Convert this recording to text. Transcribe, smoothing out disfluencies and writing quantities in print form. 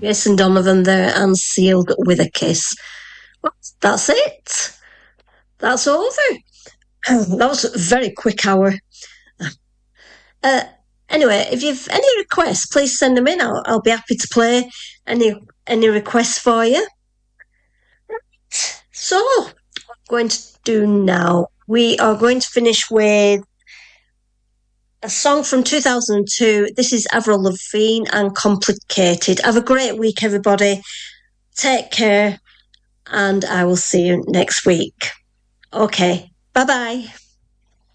Jason Donovan there and Sealed with a Kiss. Well, that's it. That's over. That was a very quick hour. Uh, anyway, if you've any requests, please send them in. I'll be happy to play any requests for you. So, what we're going to do now, we are going to finish with a song from 2002. This is Avril Lavigne and Complicated. Have a great week, everybody. Take care, and I will see you next week. Okay, bye bye.